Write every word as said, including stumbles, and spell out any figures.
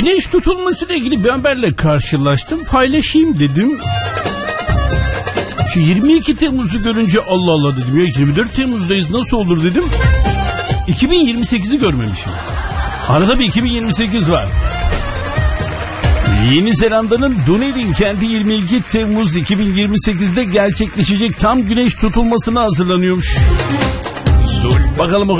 güneş tutulmasıyla ilgili bir haberle karşılaştım. Paylaşayım dedim. Şu yirmi iki Temmuz'u görünce Allah Allah dedim. Ya yirmi dört Temmuz'dayız, nasıl olur dedim. iki bin yirmi sekizi görmemişim. Arada bir iki bin yirmi sekiz var. Yeni Zelanda'nın Dunedin kenti yirmi iki Temmuz iki bin yirmi sekizde gerçekleşecek tam güneş tutulmasına hazırlanıyormuş. Bakalım o